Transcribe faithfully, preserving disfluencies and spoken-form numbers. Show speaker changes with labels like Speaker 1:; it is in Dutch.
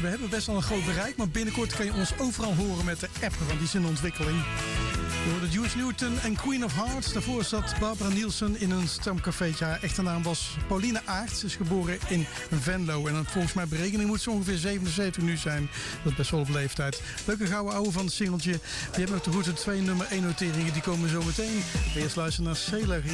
Speaker 1: we hebben best wel een groot bereik, maar binnenkort kan je ons overal horen met de app, want die is in ontwikkeling. Je hoorde Juice Newton en Queen of Hearts. Daarvoor zat Barbara Nielsen in een stamcafeetje. Haar echte naam was Pauline Aert. Ze is geboren in Venlo. En volgens mijn berekening moet ze ongeveer zevenenzeventig nu zijn. Dat is best wel op leeftijd. Leuke gouden ouwe van het singeltje. Die hebben nog te goed de twee nummer één noteringen. Die komen zo meteen. Eerst luisteren naar Sailor.